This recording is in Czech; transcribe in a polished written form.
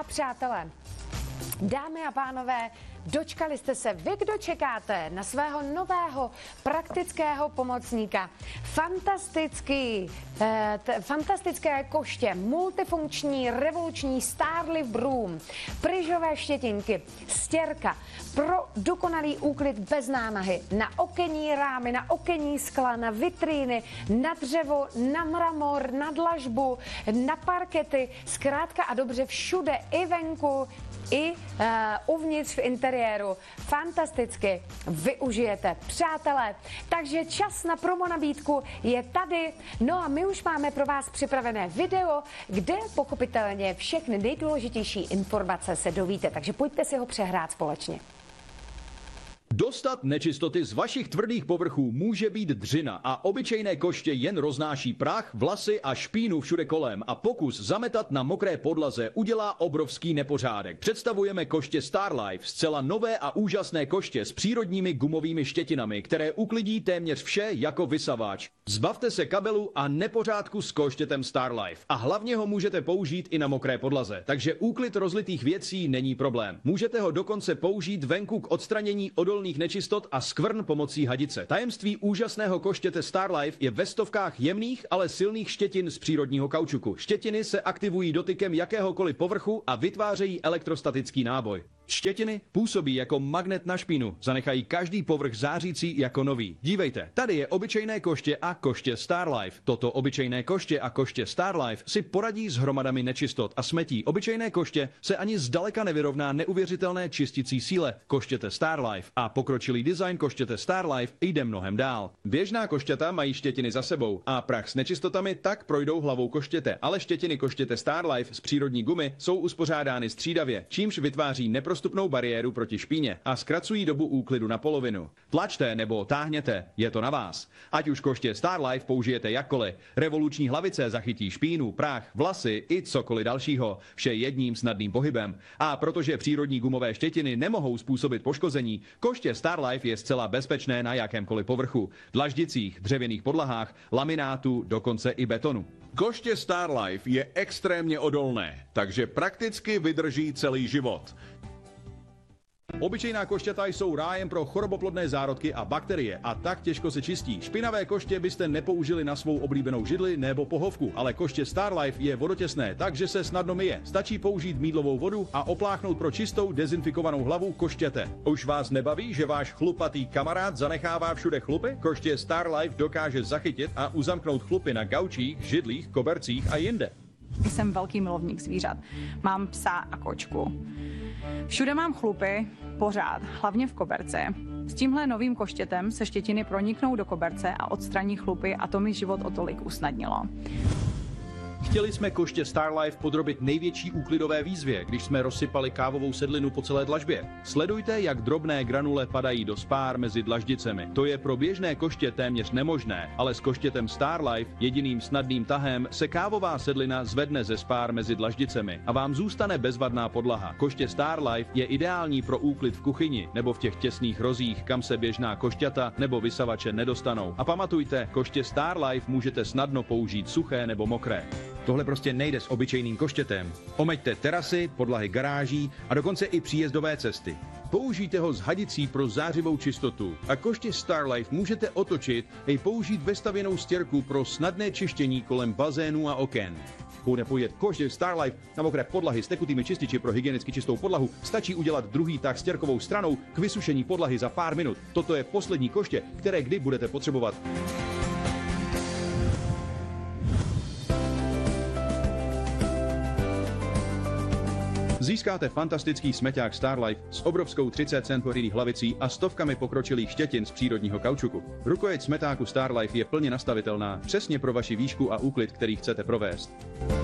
A přátelé, dámy a pánové, dočkali jste se. Vy, kdo čekáte na svého nového praktického pomocníka. Fantastické koště, multifunkční, revoluční Starlife Broom, pryžové štětinky, stěrka pro dokonalý úklid bez námahy, na okenní rámy, na okenní skla, na vitríny, na dřevo, na mramor, na dlažbu, na parkety, zkrátka a dobře všude, i venku, i uvnitř v interiéru. Fantasticky využijete, přátelé. Takže čas na promo nabídku je tady. No a my už máme pro vás připravené video, kde pochopitelně všechny nejdůležitější informace se dovíte. Takže pojďte si ho přehrát společně. Dostat nečistoty z vašich tvrdých povrchů může být dřina a obyčejné koště jen roznáší prach, vlasy a špínu všude kolem a pokus zametat na mokré podlaze udělá obrovský nepořádek. Představujeme koště Starlife, zcela nové a úžasné koště s přírodními gumovými štětinami, které uklidí téměř vše jako vysavač. Zbavte se kabelu a nepořádku s koštětem Starlife a hlavně ho můžete použít i na mokré podlaze, takže úklid rozlitých věcí není problém. Můžete ho dokonce použít venku k odstranění odolných nečistot a skvrn pomocí hadice. Tajemství úžasného koštěte Starlife je ve stovkách jemných, ale silných štětin z přírodního kaučuku. Štětiny se aktivují dotykem jakéhokoliv povrchu a vytvářejí elektrostatický náboj. Štětiny působí jako magnet na špínu, zanechají každý povrch zářící jako nový. Dívejte, tady je obyčejné koště a koště Starlife. Toto obyčejné koště a koště Starlife si poradí s hromadami nečistot a smetí. Obyčejné koště se ani zdaleka nevyrovná neuvěřitelné čisticí síle koštěte Starlife a pokročilý design koštěte Starlife jde mnohem dál. Běžná koštěta mají štětiny za sebou a prach s nečistotami tak projdou hlavou koštěte, ale štětiny koštěte Starlife z přírodní gumy jsou uspořádány střídavě, čímž vytváří neprostupnou bariéru proti špíně a zkracují dobu úklidu na polovinu. Tlačte nebo táhněte, je to na vás. Ať už koště Starlife použijete jakkoliv, revoluční hlavice zachytí špínu, prach, vlasy i cokoliv dalšího, vše jedním snadným pohybem. A protože přírodní gumové štětiny nemohou způsobit poškození, koště Starlife je zcela bezpečné na jakémkoliv povrchu, dlaždicích, dřevěných podlahách, laminátu, dokonce i betonu. Koště Starlife je extrémně odolné, takže prakticky vydrží celý život. Obyčejná koštěta jsou rájem pro choroboplodné zárodky a bakterie a tak těžko se čistí. Špinavé koště byste nepoužili na svou oblíbenou židli nebo pohovku, ale koště Starlife je vodotěsné, takže se snadno myje. Stačí použít mýdlovou vodu a opláchnout pro čistou dezinfikovanou hlavu koštěte. Už vás nebaví, že váš chlupatý kamarád zanechává všude chlupy? Koště Starlife dokáže zachytit a uzamknout chlupy na gaučích, židlích, kobercích a jinde. Jsem velký milovník zvířat. Mám psa a kočku. Všude mám chlupy, pořád, hlavně v koberce. S tímhle novým koštětem se štětiny proniknou do koberce a odstraní chlupy a to mi život o tolik usnadnilo. Chtěli jsme koště Starlife podrobit největší úklidové výzvě, když jsme rozsypali kávovou sedlinu po celé dlažbě. Sledujte, jak drobné granule padají do spár mezi dlaždicemi. To je pro běžné koště téměř nemožné, ale s koštětem Starlife jediným snadným tahem se kávová sedlina zvedne ze spár mezi dlaždicemi a vám zůstane bezvadná podlaha. Koště Starlife je ideální pro úklid v kuchyni nebo v těch těsných rozích, kam se běžná košťata nebo vysavače nedostanou. A pamatujte, koště Starlife můžete snadno použít suché nebo mokré. Tohle prostě nejde s obyčejným koštětem. Omeďte terasy, podlahy garáží a dokonce i příjezdové cesty. Použijte ho s hadicí pro zářivou čistotu a koště Starlife můžete otočit i použít vestavěnou stěrku pro snadné čištění kolem bazénů a oken. Pokud nepojít koště Starlife na mokré podlahy s tekutými čističi pro hygienicky čistou podlahu, stačí udělat druhý tah stěrkovou stranou k vysušení podlahy za pár minut. Toto je poslední koště, které kdy budete potřebovat. Získáte fantastický smeťák Starlife s obrovskou 30 cm hlavicí a stovkami pokročilých štětin z přírodního kaučuku. Rukojeť smetáku Starlife je plně nastavitelná, přesně pro vaši výšku a úklid, který chcete provést.